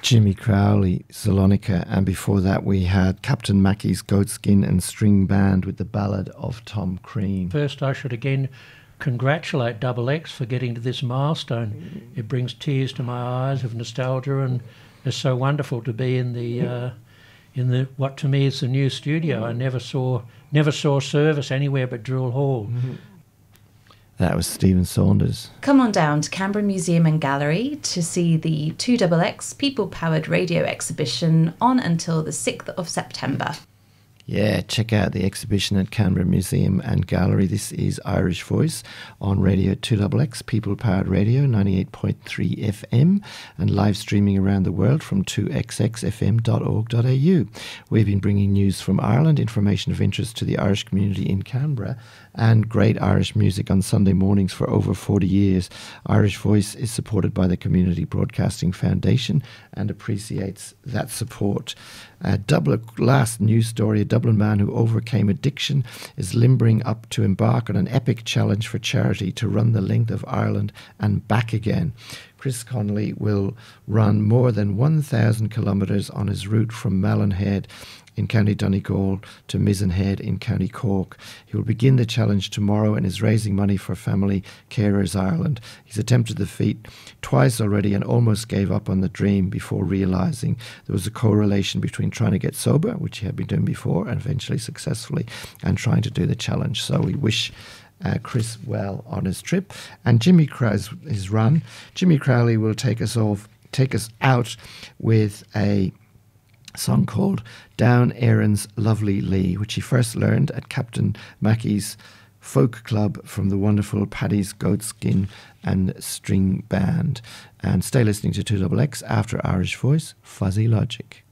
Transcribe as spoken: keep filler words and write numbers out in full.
Jimmy Crowley, Salonica, and before that we had Captain Mackey's Goatskin and String Band with the Ballad of Tom Crean. First, I should again congratulate Double X for getting to this milestone. It brings tears to my eyes of nostalgia, and it's so wonderful to be in the uh, in the what to me is the new studio. I never saw never saw service anywhere but Drill Hall. Mm-hmm. That was Stephen Saunders. Come on down to Canberra Museum and Gallery to see the two X X People-Powered Radio exhibition on until the sixth of September. Yeah, check out the exhibition at Canberra Museum and Gallery. This is Irish Voice on Radio two X X, People Powered Radio, ninety-eight point three F M, and live streaming around the world from two x x f m dot org dot a u. We've been bringing news from Ireland, information of interest to the Irish community in Canberra, and great Irish music on Sunday mornings for over forty years. Irish Voice is supported by the Community Broadcasting Foundation and appreciates that support. A Dublin, last news story, a Dublin man who overcame addiction is limbering up to embark on an epic challenge for charity to run the length of Ireland and back again. Chris Connolly will run more than one thousand kilometres on his route from Mallinhead in County Donegal to Mizenhead in County Cork. He will begin the challenge tomorrow and is raising money for Family Carers Ireland. He's attempted the feat twice already and almost gave up on the dream before realising there was a correlation between trying to get sober, which he had been doing before and eventually successfully, and trying to do the challenge. So we wish Uh, Chris well on his trip. And Jimmy Crowley's his run. Jimmy Crowley will take us off, take us out with a song called Down Erin's Lovely Lee, which he first learned at Captain Mackey's Folk Club from the wonderful Paddy's Goatskin and String Band. And stay listening to two X X after Irish Voice, Fuzzy Logic.